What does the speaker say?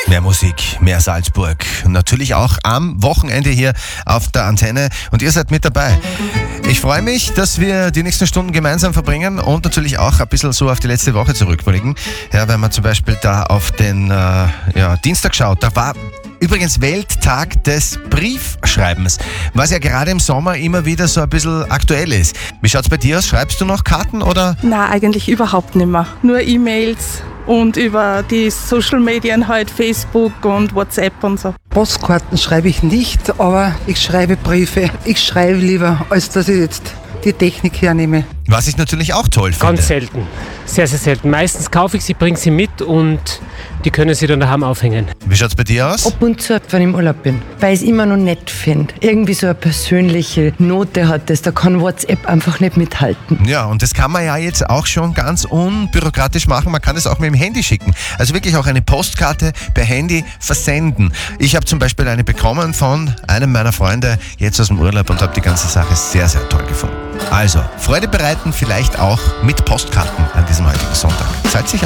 Mehr Musik, mehr Salzburg. Und natürlich auch am Wochenende hier auf der Antenne. Und ihr seid mit dabei. Ich freue mich, dass wir die nächsten Stunden gemeinsam verbringen und natürlich auch ein bisschen so auf die letzte Woche zurückblicken. Ja, wenn man zum Beispiel da auf den Dienstag schaut, da war übrigens Welttag des Briefschreibens, was ja gerade im Sommer immer wieder so ein bisschen aktuell ist. Wie schaut's bei dir aus? Schreibst du noch Karten oder? Nein, eigentlich überhaupt nicht mehr. Nur E-Mails und über die Social Medien halt, Facebook und WhatsApp und so. Postkarten schreibe ich nicht, aber ich schreibe Briefe. Ich schreibe lieber, als dass ich jetzt die Technik hernehme. Was ich natürlich auch toll finde. Ganz selten. Sehr, sehr selten. Meistens kaufe ich sie, bringe sie mit und die können sie dann daheim aufhängen. Wie schaut's bei dir aus? Ab und zu, wenn ich im Urlaub bin, weil ich es immer noch nett finde. Irgendwie so eine persönliche Note hat das, da kann WhatsApp einfach nicht mithalten. Ja, und das kann man ja jetzt auch schon ganz unbürokratisch machen. Man kann es auch mit dem Handy schicken. Also wirklich auch eine Postkarte per Handy versenden. Ich habe zum Beispiel eine bekommen von einem meiner Freunde jetzt aus dem Urlaub und habe die ganze Sache sehr, sehr toll gefunden. Also, Freude bereiten vielleicht auch mit Postkarten an diesem heutigen Sonntag. Seid sicher.